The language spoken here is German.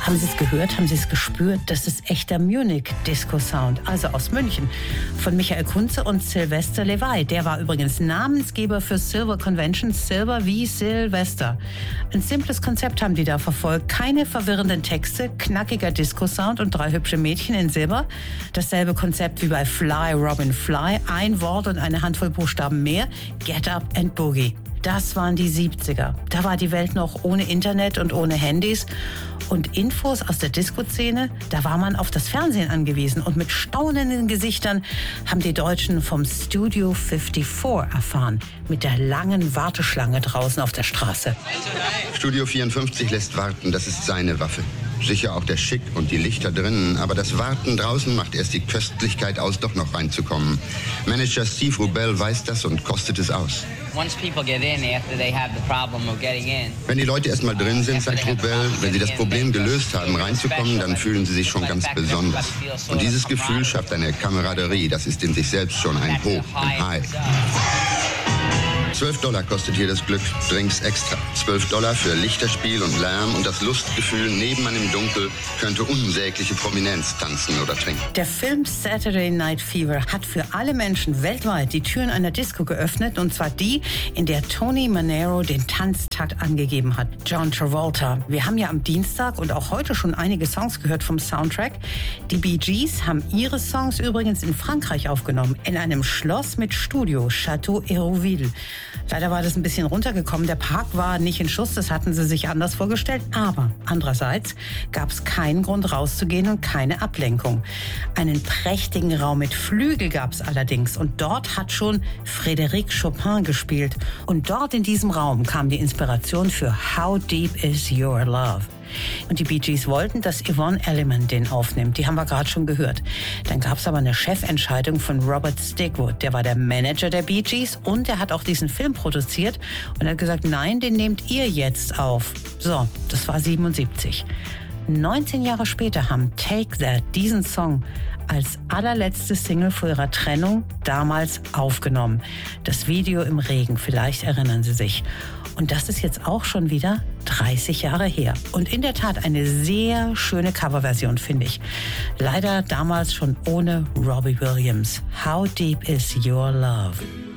Haben Sie es gehört? Haben Sie es gespürt? Das ist echter Munich-Disco-Sound, also aus München, von Michael Kunze und Sylvester Levay. Der war übrigens Namensgeber für Silver Convention, Silver wie Silvester. Ein simples Konzept haben die da verfolgt. Keine verwirrenden Texte, knackiger Disco-Sound und 3 hübsche Mädchen in Silber. Dasselbe Konzept wie bei Fly, Robin Fly. Ein Wort und eine Handvoll Buchstaben mehr. Get Up and Boogie. Das waren die 70er. Da war die Welt noch ohne Internet und ohne Handys. Und Infos aus der Disco-Szene, da war man auf das Fernsehen angewiesen. Und mit staunenden Gesichtern haben die Deutschen vom Studio 54 erfahren. Mit der langen Warteschlange draußen auf der Straße. Studio 54 lässt warten, das ist seine Waffe. Sicher auch der Schick und die Lichter drinnen, aber das Warten draußen macht erst die Köstlichkeit aus, doch noch reinzukommen. Manager Steve Rubell weiß das und kostet es aus. Wenn die Leute erst mal drin sind, sagt Rubell, wenn sie das Problem gelöst haben, reinzukommen, dann fühlen sie sich schon ganz besonders. Und dieses Gefühl schafft eine Kameraderie, das ist in sich selbst schon ein Hoch, ein High. $12 kostet hier das Glück, Drinks extra. $12 für Lichterspiel und Lärm und das Lustgefühl, neben man im Dunkel könnte unsägliche Prominenz tanzen oder trinken. Der Film Saturday Night Fever hat für alle Menschen weltweit die Türen einer Disco geöffnet, und zwar die, in der Tony Manero den Tanztakt angegeben hat. John Travolta. Wir haben ja am Dienstag und auch heute schon einige Songs gehört vom Soundtrack. Die Bee Gees haben ihre Songs übrigens in Frankreich aufgenommen, in einem Schloss mit Studio, Château Hérouville. Leider war das ein bisschen runtergekommen. Der Park war nicht in Schuss, das hatten sie sich anders vorgestellt. Aber andererseits gab es keinen Grund rauszugehen und keine Ablenkung. Einen prächtigen Raum mit Flügel gab es allerdings. Und dort hat schon Frédéric Chopin gespielt. Und dort in diesem Raum kam die Inspiration für How Deep Is Your Love. Und die Bee Gees wollten, dass Yvonne Elliman den aufnimmt. Die haben wir gerade schon gehört. Dann gab es aber eine Chefentscheidung von Robert Stigwood. Der war der Manager der Bee Gees und er hat auch diesen Film produziert. Und er hat gesagt, nein, den nehmt ihr jetzt auf. So, das war 77. 19 Jahre später haben Take That diesen Song als allerletzte Single vor ihrer Trennung damals aufgenommen. Das Video im Regen, vielleicht erinnern Sie sich. Und das ist jetzt auch schon wieder 30 Jahre her. Und in der Tat eine sehr schöne Coverversion, finde ich. Leider damals schon ohne Robbie Williams. How Deep Is Your Love?